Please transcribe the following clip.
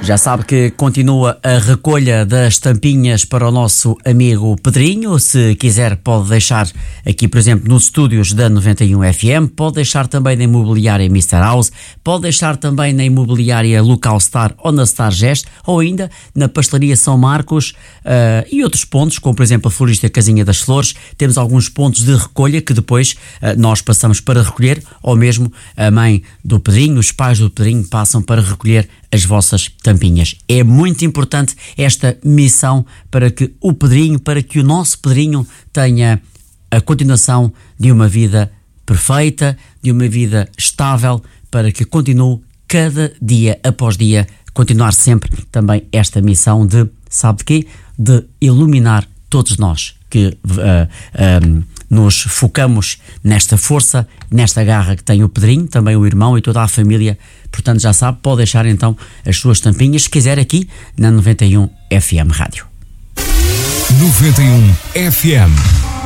Já sabe que continua a recolha das tampinhas para o nosso amigo Pedrinho. Se quiser pode deixar aqui, por exemplo, nos estúdios da 91 FM, pode deixar também na imobiliária Mr. House, pode deixar também na imobiliária Local Star ou na Star Gest, ou ainda na pastelaria São Marcos e outros pontos, como por exemplo a florista Casinha das Flores. Temos alguns pontos de recolha que depois nós passamos para recolher, ou mesmo a mãe do Pedrinho, os pais do Pedrinho passam para recolher as vossas tampinhas. É muito importante esta missão para que o Pedrinho, para que o nosso Pedrinho tenha a continuação de uma vida perfeita, de uma vida estável, para que continue cada dia após dia, continuar sempre também esta missão de, sabe de quê? De iluminar todos nós que nos focamos nesta força, nesta garra que tem o Pedrinho, também o irmão e toda a família. Portanto, já sabe, pode deixar então as suas tampinhas, se quiser, aqui na 91 FM Rádio. 91 FM.